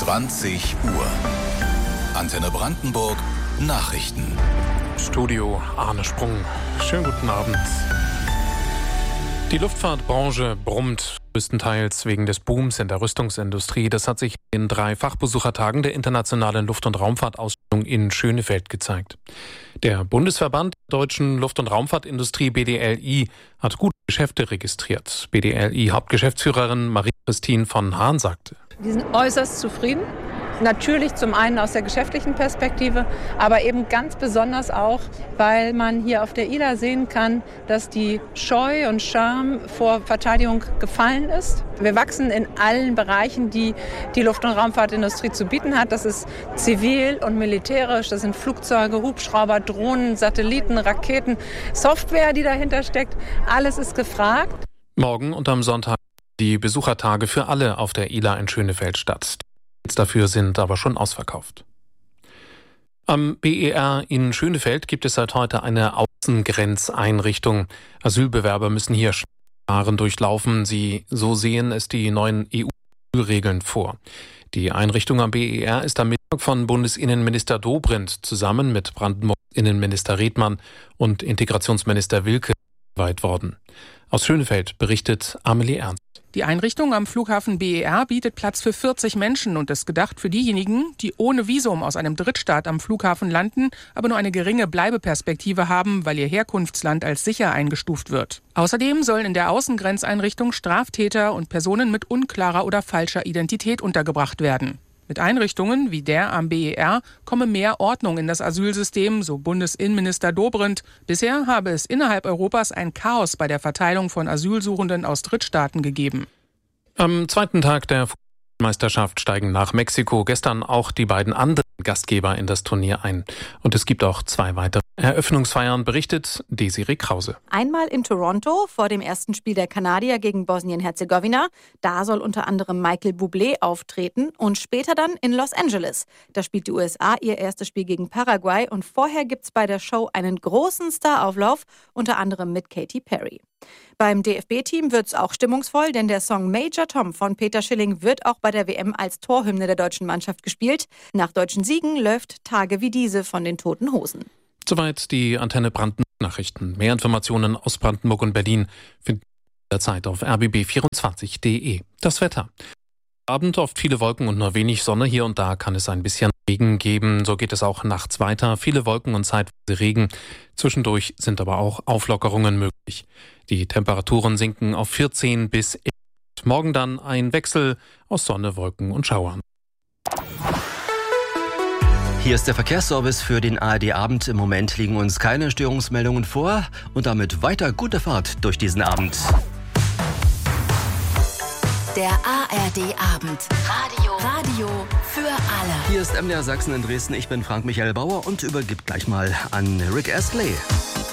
20 Uhr. Antenne Brandenburg Nachrichten. Studio Arne Sprung. Schönen guten Abend. Die Luftfahrtbranche brummt größtenteils wegen des Booms in der Rüstungsindustrie. Das hat sich in 3 Fachbesuchertagen der Internationalen Luft- und Raumfahrtausstellung in Schönefeld gezeigt. Der Bundesverband der deutschen Luft- und Raumfahrtindustrie BDLI hat gute Geschäfte registriert. BDLI-Hauptgeschäftsführerin Marie-Christine von Hahn sagte: Wir sind äußerst zufrieden. Natürlich zum einen aus der geschäftlichen Perspektive, aber eben ganz besonders auch, weil man hier auf der ILA sehen kann, dass die Scheu und Scham vor Verteidigung gefallen ist. Wir wachsen in allen Bereichen, die die Luft- und Raumfahrtindustrie zu bieten hat. Das ist zivil und militärisch, das sind Flugzeuge, Hubschrauber, Drohnen, Satelliten, Raketen, Software, die dahinter steckt. Alles ist gefragt. Morgen und am Sonntag die Besuchertage für alle auf der ILA in Schönefeld statt. Dafür sind aber schon ausverkauft. Am BER in Schönefeld gibt es seit heute eine Außengrenzeinrichtung. Asylbewerber müssen hier Verfahren durchlaufen. So sehen es die neuen EU-Regeln vor. Die Einrichtung am BER ist am Mittag von Bundesinnenminister Dobrindt zusammen mit Brandenburgs Innenminister Redmann und Integrationsminister Wilke geweiht worden. Aus Schönefeld berichtet Amelie Ernst. Die Einrichtung am Flughafen BER bietet Platz für 40 Menschen und ist gedacht für diejenigen, die ohne Visum aus einem Drittstaat am Flughafen landen, aber nur eine geringe Bleibeperspektive haben, weil ihr Herkunftsland als sicher eingestuft wird. Außerdem sollen in der Außengrenzeinrichtung Straftäter und Personen mit unklarer oder falscher Identität untergebracht werden. Mit Einrichtungen wie der am BER komme mehr Ordnung in das Asylsystem, so Bundesinnenminister Dobrindt. Bisher habe es innerhalb Europas ein Chaos bei der Verteilung von Asylsuchenden aus Drittstaaten gegeben. Am zweiten Tag der Fußballmeisterschaft steigen nach Mexiko gestern auch die beiden anderen Gastgeber in das Turnier ein. Und es gibt auch 2 weitere Eröffnungsfeiern, berichtet Desiree Krause. Einmal in Toronto vor dem ersten Spiel der Kanadier gegen Bosnien-Herzegowina. Da soll unter anderem Michael Bublé auftreten. Und später dann in Los Angeles. Da spielt die USA ihr erstes Spiel gegen Paraguay. Und vorher gibt's bei der Show einen großen Starauflauf, unter anderem mit Katy Perry. Beim DFB-Team wird's auch stimmungsvoll, denn der Song Major Tom von Peter Schilling wird auch bei der WM als Torhymne der deutschen Mannschaft gespielt. Nach deutschen Siegen läuft Tage wie diese von den Toten Hosen. Soweit die Antenne Brandenburg Nachrichten. Mehr Informationen aus Brandenburg und Berlin finden Sie jederzeit auf rbb24.de. Das Wetter. Abend oft viele Wolken und nur wenig Sonne. Hier und da kann es ein bisschen Regen geben. So geht es auch nachts weiter. Viele Wolken und zeitweise Regen. Zwischendurch sind aber auch Auflockerungen möglich. Die Temperaturen sinken auf 14 bis 11. Morgen dann ein Wechsel aus Sonne, Wolken und Schauern. Hier ist der Verkehrsservice für den ARD-Abend. Im Moment liegen uns keine Störungsmeldungen vor und damit weiter gute Fahrt durch diesen Abend. Der ARD-Abend. Radio für alle. Hier ist MDR Sachsen in Dresden. Ich bin Frank-Michael Bauer und übergib gleich mal an Rick Astley.